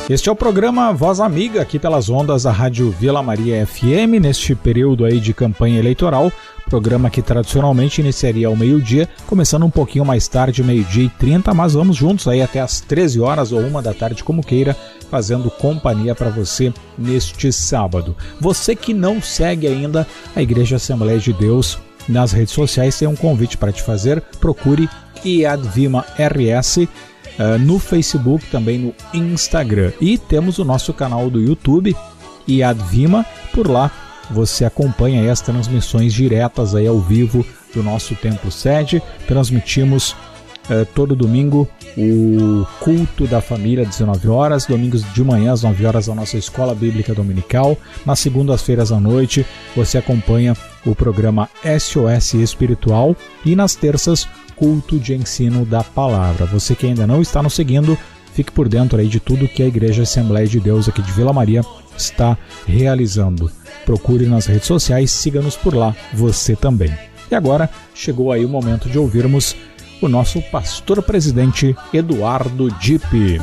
Este é o programa Voz Amiga, aqui pelas ondas da Rádio Vila Maria FM, neste período aí de campanha eleitoral, programa que tradicionalmente iniciaria ao meio-dia, começando um pouquinho mais tarde, 12h30, mas vamos juntos aí até as 13 horas ou 1 da tarde, como queira, fazendo companhia para você neste sábado. Você que não segue ainda a Igreja Assembleia de Deus nas redes sociais, tem um convite para te fazer, procure Yad Vima RS, no Facebook, também no Instagram, e temos o nosso canal do YouTube, Yad Vima. Por lá você acompanha aí as transmissões diretas aí ao vivo do nosso templo sede. Transmitimos todo domingo o culto da família às 19 horas, domingos de manhã às 9 horas a nossa escola bíblica dominical. Nas segundas-feiras à noite você acompanha o programa SOS Espiritual, e nas terças culto de ensino da palavra. Você que ainda não está nos seguindo, fique por dentro aí de tudo que a Igreja Assembleia de Deus aqui de Vila Maria está realizando. Procure nas redes sociais, siga-nos por lá, você também. E agora chegou aí o momento de ouvirmos o nosso pastor presidente Eduardo Dipp.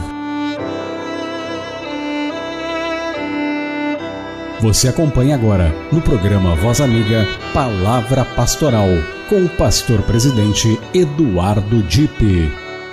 Você acompanha agora no programa Voz Amiga, Palavra Pastoral, com o pastor presidente Eduardo Dipp.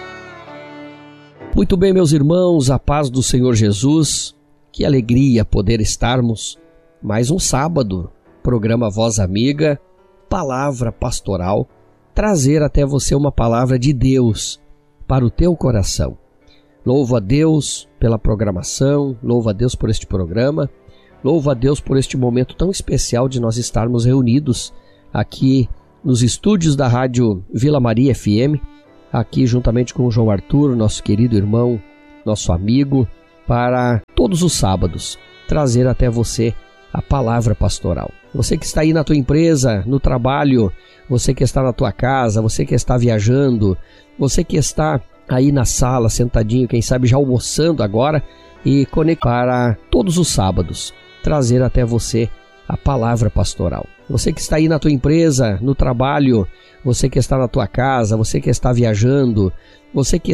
Muito bem, meus irmãos, a paz do Senhor Jesus. Que alegria poder estarmos mais um sábado, programa Voz Amiga, Palavra Pastoral, trazer até você uma palavra de Deus para o teu coração. Louvo a Deus pela programação, louvo a Deus por este programa. Louvo a Deus por este momento tão especial de nós estarmos reunidos aqui nos estúdios da Rádio Vila Maria FM, aqui juntamente com o João Arthur, nosso querido irmão, nosso amigo, para todos os sábados trazer até você a palavra pastoral. Você que está aí na tua empresa, no trabalho, você que está na tua casa, você que está viajando, você que está aí na sala sentadinho, quem sabe já almoçando agora, e conectar para todos os sábados trazer até você a palavra pastoral. Você que está aí na tua empresa, no trabalho, você que está na tua casa, você que está viajando, você que